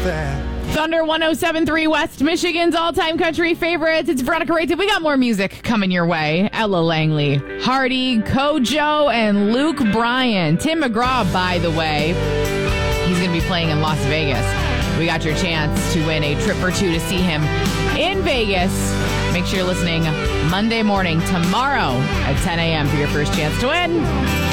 that. Thunder 107.3 West Michigan's all-time country favorites. It's Veronica Rayton. We got more music coming your way. Ella Langley, Hardy, Kojo, and Luke Bryan. Tim McGraw, by the way, he's going to be playing in Las Vegas. We got your chance to win a trip or two to see him in Vegas. Make sure you're listening Monday morning, tomorrow at 10 a.m. for your first chance to win.